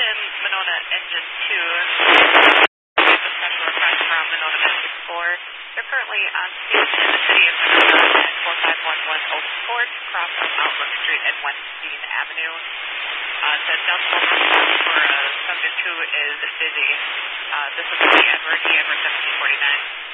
in Monona Engine 2. We have a special request from Monona Message 4. They're currently on station in the city of Monona at 4511 Oak Court, across from Outlook Street and West Dean Avenue. Says Delta for subject who is busy. This is the Edward 1749.